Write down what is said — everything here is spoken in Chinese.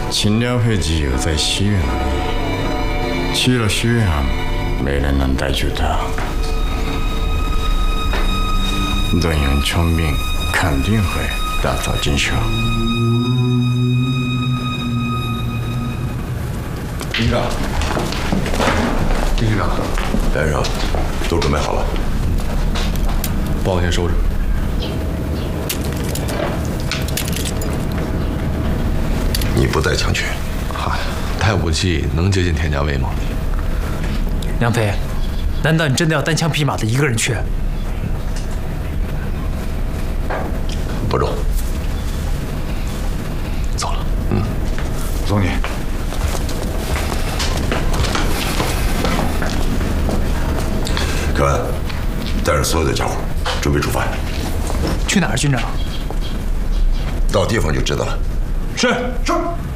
秦辽会只有在西园里，去了西园，没人能逮住他。邓永聪明，肯定会打草惊蛇。 营长，丁营长， 连上，都准备好了。 包先收着。 你不带枪去？ 嗨，带武器能接近田家卫吗？ 梁飞，难道你真的要单枪匹马的一个人去？ 不中。 走了。 我送你。 凯文，带着所有的家伙，准备出发。 去哪儿，军长？ 到地方就知道了。 是。